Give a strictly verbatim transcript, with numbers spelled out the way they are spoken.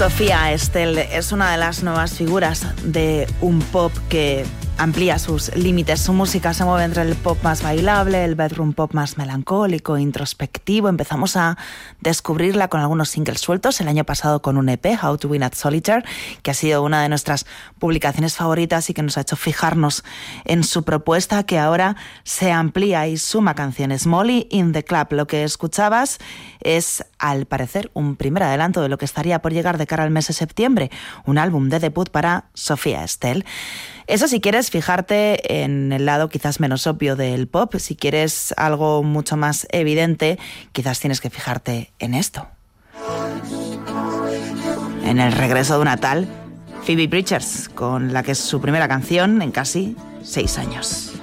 Sofía Estelle es una de las nuevas figuras de un pop que amplía sus límites. Su música se mueve entre el pop más bailable, el bedroom pop más melancólico, introspectivo. Empezamos a descubrirla con algunos singles sueltos, el año pasado con un E P, How to Win at Solitaire, que ha sido una de nuestras publicaciones favoritas y que nos ha hecho fijarnos en su propuesta, que ahora se amplía y suma canciones. Molly in the Club, lo que escuchabas es, al parecer, un primer adelanto de lo que estaría por llegar de cara al mes de septiembre, un álbum de debut para Sofía Estelle. Eso si quieres fijarte en el lado quizás menos obvio del pop. Si quieres algo mucho más evidente, quizás tienes que fijarte en esto. En el regreso de una tal Phoebe Bridgers, con la que es su primera canción en casi seis años.